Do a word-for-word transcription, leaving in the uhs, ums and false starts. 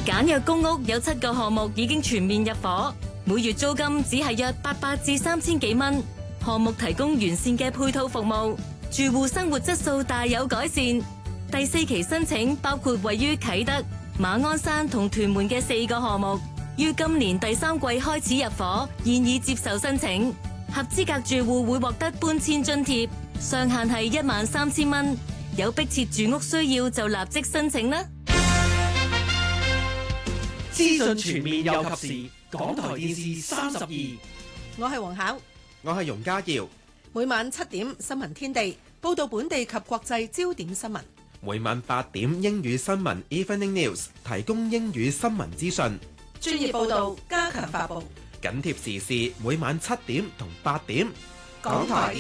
簡約公屋有七個項目已經全面入伙，每月租金只係約八百至三千幾蚊。項目提供完善嘅配套服務，住戶生活質素大有改善。第四期申請包括位於啟德、馬鞍山同屯門嘅四個項目，於今年第三季開始入伙，現已接受申請。合資格住戶會獲得搬遷津貼，上限係一萬三千蚊。有迫切住屋需要就立即申請啦。 資訊全面又及時，港台電視三十二。 我係黃巧， 我係容家耀。 每晚七點新聞天地報道本地及國際焦點新聞。 每晚八點英語新聞 Evening News 提供英語新聞資訊， 專業報道加強發佈， 緊貼時事。每晚七點同八點， 港台